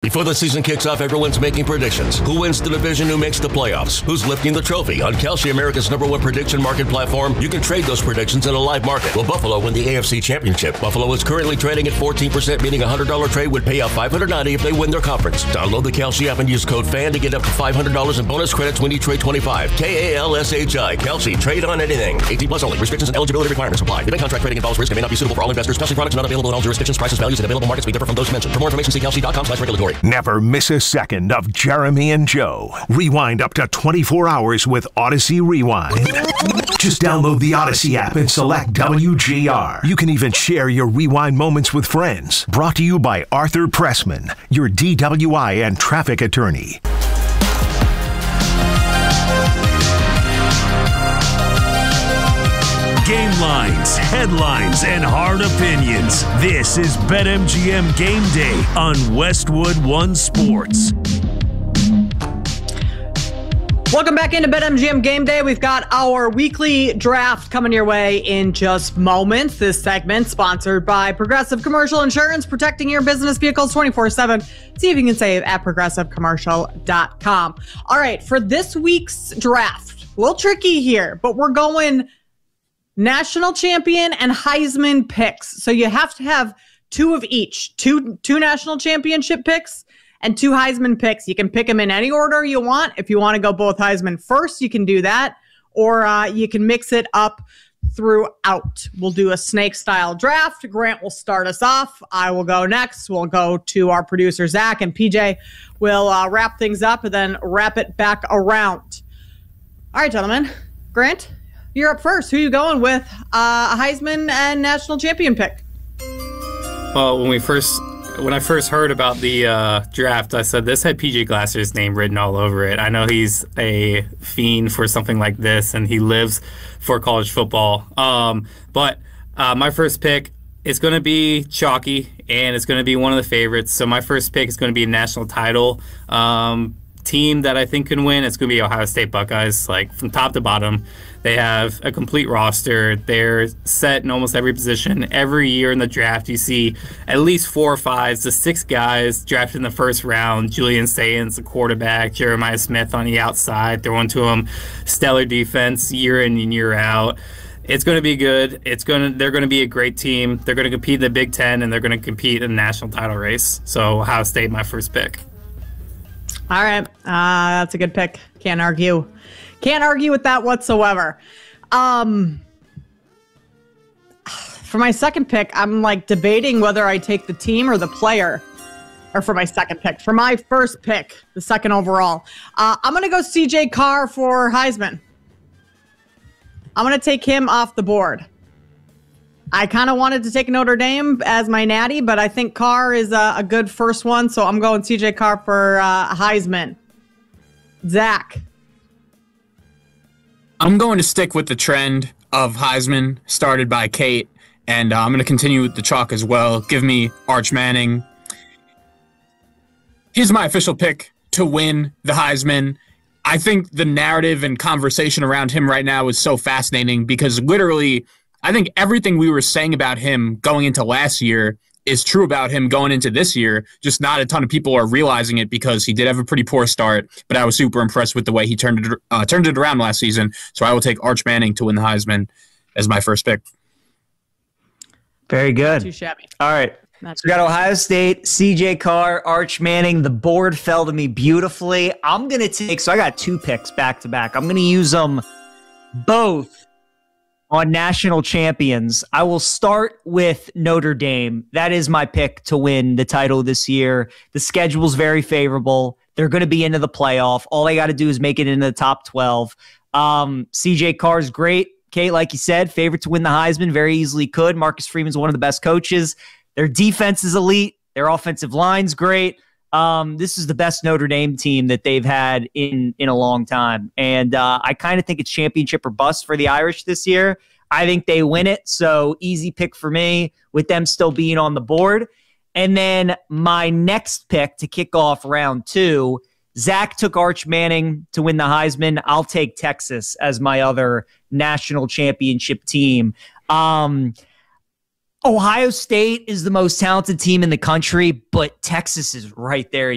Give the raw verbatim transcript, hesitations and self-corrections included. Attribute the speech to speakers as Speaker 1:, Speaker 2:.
Speaker 1: Before the season kicks off, everyone's making predictions. Who wins the division? Who makes the playoffs? Who's lifting the trophy? On Kalshi, America's number one prediction market platform, you can trade those predictions in a live market. Will Buffalo win the A F C Championship? Buffalo is currently trading at fourteen percent, meaning a one hundred dollars trade would pay out five hundred ninety dollars if they win their conference. Download the Kalshi app and use code FAN to get up to five hundred dollars in bonus credits when you trade twenty-five. K A L S H I. Kalshi. Trade on anything. eighteen plus only. Restrictions and eligibility requirements apply. Event contract trading involves risk and may not be suitable for all investors. Kalshi products not available in all jurisdictions. Prices, values, and available markets may differ from those mentioned. For more information, see kalshi dot com slash regulatory.
Speaker 2: Never miss a second of Jeremy and Joe. Rewind up to twenty-four hours with Odyssey Rewind. Just download the Odyssey app and select W G R. You can even share your Rewind moments with friends. Brought to you by Arthur Pressman, your D W I and traffic attorney.
Speaker 3: Game lines, headlines, and hard opinions. This is BetMGM Game Day on Westwood One Sports.
Speaker 4: Welcome back into BetMGM Game Day. We've got our weekly draft coming your way in just moments. This segment sponsored by Progressive Commercial Insurance, protecting your business vehicles twenty-four seven. See if you can save at progressive commercial dot com. All right, for this week's draft, a little tricky here, but we're going national champion and Heisman picks. So you have to have two of each, two two national championship picks and two Heisman picks. You can pick them in any order you want. If you want to go both Heisman first, you can do that, or uh, you can mix it up throughout. We'll do a snake style draft. Grant will start us off. I will go next. We'll go to our producer, Zach, and P J will uh, wrap things up and then wrap it back around. All right, gentlemen. Grant, you're up first. Who are you going with? Uh, a Heisman and national champion pick.
Speaker 5: Well, when we first, when I first heard about the uh, draft, I said this had P J Glasser's name written all over it. I know he's a fiend for something like this, and he lives for college football. Um, but uh, my first pick is going to be chalky, and it's going to be one of the favorites. So my first pick is going to be a national title. Um, team that I think can win, it's going to be Ohio State Buckeyes. Like, from top to bottom, they have a complete roster. They're set in almost every position. Every year in the draft, you see at least four or five to six guys drafted in the first round. Julian Sayans, the quarterback, Jeremiah Smith on the outside, throwing to him stellar defense year in and year out. It's going to be good. It's going to. They're going to be a great team. They're going to compete in the Big Ten, and they're going to compete in the national title race. So Ohio State, my first pick.
Speaker 4: All right. Uh, that's a good pick. Can't argue. Can't argue with that whatsoever. Um, for my second pick, I'm like debating whether I take the team or the player. Or for my second pick. For my first pick, the second overall, uh, I'm going to go C J Carr for Heisman. I'm going to take him off the board. I kind of wanted to take Notre Dame as my natty, but I think Carr is a, a good first one, so I'm going C J Carr for uh, Heisman. Zach.
Speaker 6: I'm going to stick with the trend of Heisman started by Kate, and uh, I'm going to continue with the chalk as well. Give me Arch Manning. He's my official pick to win the Heisman. I think the narrative and conversation around him right now is so fascinating because literally I think everything we were saying about him going into last year is true about him going into this year. Just not a ton of people are realizing it because he did have a pretty poor start, but I was super impressed with the way he turned it, uh, turned it around last season. So I will take Arch Manning to win the Heisman as my first pick.
Speaker 7: Very good.
Speaker 4: Too shabby.
Speaker 7: All right.
Speaker 4: Not
Speaker 7: So we got Ohio State, C J Carr, Arch Manning. The board fell to me beautifully. I'm going to take, so I got two picks back to back. I'm going to use them both on national champions. I will start with Notre Dame. That is my pick to win the title this year. The schedule's very favorable. They're going to be into the playoff. All they got to do is make it into the top twelve. Um, C J Carr's great. Kate, like you said, favorite to win the Heisman, very easily could. Marcus Freeman's one of the best coaches. Their defense is elite. Their offensive line's great. Um, this is the best Notre Dame team that they've had in, in a long time. And uh, I kind of think it's championship or bust for the Irish this year. I think they win it, so easy pick for me with them still being on the board. And then my next pick to kick off round two, Zach took Arch Manning to win the Heisman. I'll take Texas as my other national championship team. Um, Ohio State is the most talented team in the country, but Texas is right there.